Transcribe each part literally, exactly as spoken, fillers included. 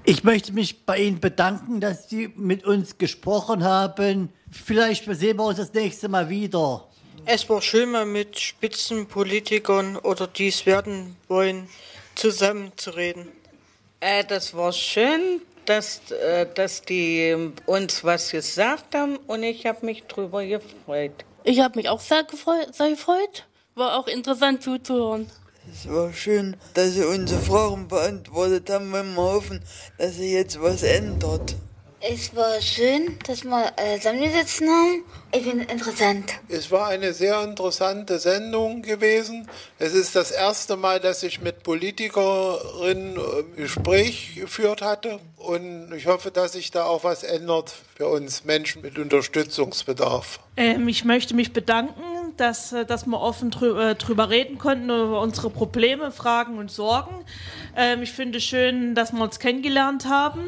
Ich möchte mich bei Ihnen bedanken, dass Sie mit uns gesprochen haben. Vielleicht sehen wir uns das nächste Mal wieder. Es war schön, mal mit Spitzenpolitikern oder die es werden wollen, zusammenzureden. Äh, das war schön, dass, äh, dass die uns was gesagt haben und ich habe mich drüber gefreut. Ich habe mich auch sehr gefreut, sehr gefreut. War auch interessant zuzuhören. Es war schön, dass Sie unsere Fragen beantwortet haben. Wir hoffen, dass sich jetzt was ändert. Es war schön, dass wir alle zusammengesessen haben. Ich finde es interessant. Es war eine sehr interessante Sendung gewesen. Es ist das erste Mal, dass ich mit Politikerinnen ein Gespräch geführt hatte. Und ich hoffe, dass sich da auch was ändert für uns Menschen mit Unterstützungsbedarf. Ähm, ich möchte mich bedanken, dass, dass wir offen drüber, drüber reden konnten, über unsere Probleme, Fragen und Sorgen. Ähm, ich finde es schön, dass wir uns kennengelernt haben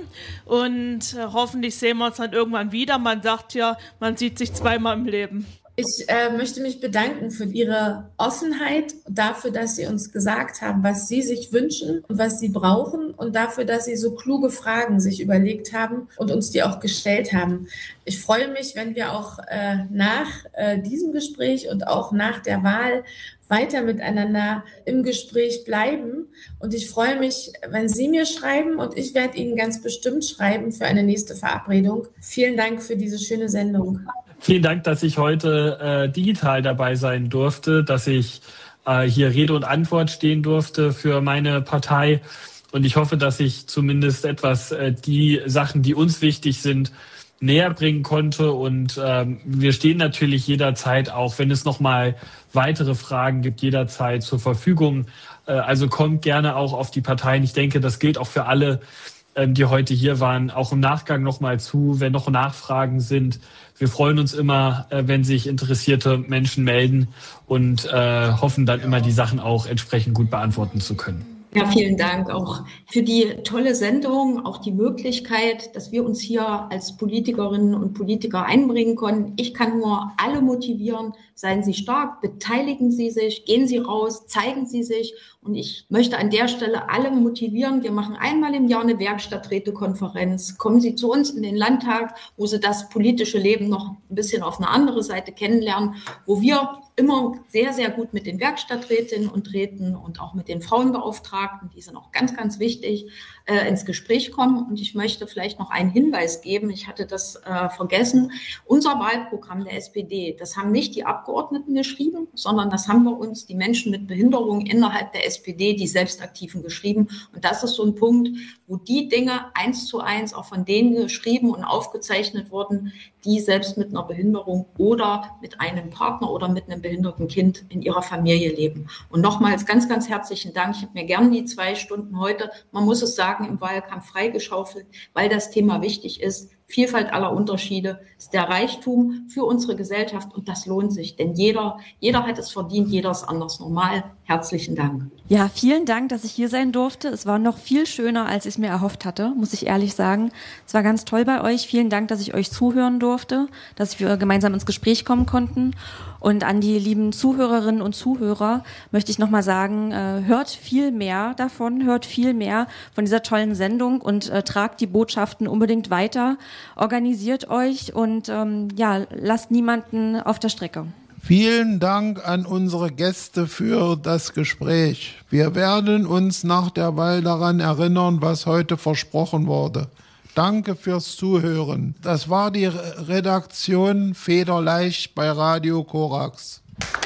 und äh, hoffentlich sehen wir uns dann irgendwann wieder. Man sagt ja, man sieht sich zweimal im Leben. Ich äh, möchte mich bedanken für Ihre Offenheit, dafür, dass Sie uns gesagt haben, was Sie sich wünschen und was Sie brauchen und dafür, dass Sie so kluge Fragen sich überlegt haben und uns die auch gestellt haben. Ich freue mich, wenn wir auch äh, nach äh, diesem Gespräch und auch nach der Wahl weiter miteinander im Gespräch bleiben. Und ich freue mich, wenn Sie mir schreiben und ich werde Ihnen ganz bestimmt schreiben für eine nächste Verabredung. Vielen Dank für diese schöne Sendung. Vielen Dank, dass ich heute äh, digital dabei sein durfte, dass ich äh, hier Rede und Antwort stehen durfte für meine Partei. Und ich hoffe, dass ich zumindest etwas äh, die Sachen, die uns wichtig sind, näher bringen konnte. Und ähm, wir stehen natürlich jederzeit, auch wenn es nochmal weitere Fragen gibt, jederzeit zur Verfügung. Äh, also kommt gerne auch auf die Parteien. Ich denke, das gilt auch für alle, ähm, die heute hier waren, auch im Nachgang nochmal zu, wenn noch Nachfragen sind. Wir freuen uns immer, äh, wenn sich interessierte Menschen melden und äh, hoffen dann immer, die Sachen auch entsprechend gut beantworten zu können. Ja, vielen Dank auch für die tolle Sendung, auch die Möglichkeit, dass wir uns hier als Politikerinnen und Politiker einbringen konnten. Ich kann nur alle motivieren, seien Sie stark, beteiligen Sie sich, gehen Sie raus, zeigen Sie sich. Und ich möchte an der Stelle alle motivieren. Wir machen einmal im Jahr eine Werkstatträtekonferenz. Kommen Sie zu uns in den Landtag, wo Sie das politische Leben noch ein bisschen auf eine andere Seite kennenlernen, wo wir immer sehr, sehr gut mit den Werkstatträtinnen und Räten und auch mit den Frauenbeauftragten, die sind auch ganz, ganz wichtig, äh, ins Gespräch kommen. Und ich möchte vielleicht noch einen Hinweis geben. Ich hatte das äh, vergessen. Unser Wahlprogramm der S P D, das haben nicht die Abgeordneten geschrieben, sondern das haben wir uns, die Menschen mit Behinderung innerhalb der S P D, die Selbstaktiven, geschrieben. Und das ist so ein Punkt, wo die Dinge eins zu eins auch von denen geschrieben und aufgezeichnet wurden, die selbst mit einer Behinderung oder mit einem Partner oder mit einem behinderten Kind in ihrer Familie leben. Und nochmals ganz, ganz herzlichen Dank. Ich habe mir gerne die zwei Stunden heute, man muss es sagen, im Wahlkampf freigeschaufelt, weil das Thema wichtig ist. Vielfalt aller Unterschiede ist der Reichtum für unsere Gesellschaft und das lohnt sich, denn jeder, jeder hat es verdient, jeder ist anders normal. Herzlichen Dank. Ja, vielen Dank, dass ich hier sein durfte. Es war noch viel schöner, als ich es mir erhofft hatte, muss ich ehrlich sagen. Es war ganz toll bei euch. Vielen Dank, dass ich euch zuhören durfte, dass wir gemeinsam ins Gespräch kommen konnten. Und an die lieben Zuhörerinnen und Zuhörer möchte ich nochmal sagen, äh, hört viel mehr davon, hört viel mehr von dieser tollen Sendung und äh, tragt die Botschaften unbedingt weiter. Organisiert euch und ähm, ja, lasst niemanden auf der Strecke. Vielen Dank an unsere Gäste für das Gespräch. Wir werden uns nach der Wahl daran erinnern, was heute versprochen wurde. Danke fürs Zuhören. Das war die Redaktion Federleicht bei Radio Korax.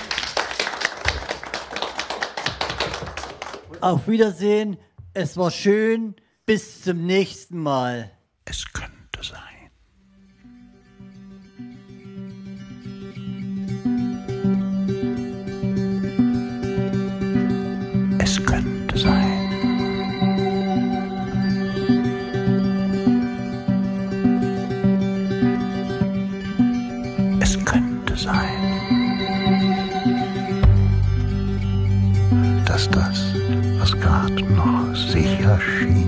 Auf Wiedersehen. Es war schön. Bis zum nächsten Mal. Es könnte sein. Es könnte sein. Es könnte sein, dass das, was gerade noch sicher schien,